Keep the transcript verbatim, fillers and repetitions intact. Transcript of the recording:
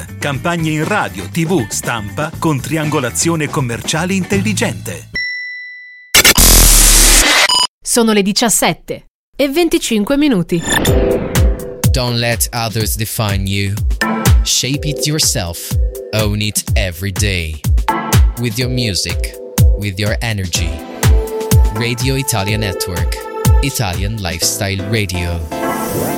Vodafone. Campagne in radio, tivù, stampa con triangolazione commerciale intelligente. Sono le diciassette e venticinque minuti. Don't let others define you. Shape it yourself. Own it every day. With your music, with your energy. Radio Italia Network. Italian Lifestyle Radio.